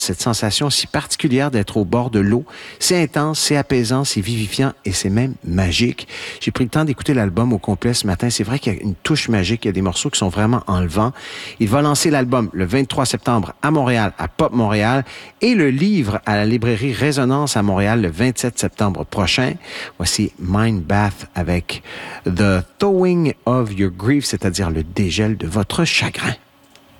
cette sensation si particulière d'être au bord de l'eau. C'est intense, c'est apaisant, c'est vivifiant et c'est même magique. J'ai pris le temps d'écouter l'album au complet ce matin. C'est vrai qu'il y a une touche magique, il y a des morceaux qui sont vraiment enlevants. Il va lancer l'album le 23 septembre à Montréal, à Pop Montréal, et le livre à la librairie Résonance à Montréal le 27 septembre prochain. Voici Mind Bath avec The Thawing of Your Grief, c'est-à-dire le dégel de votre chagrin.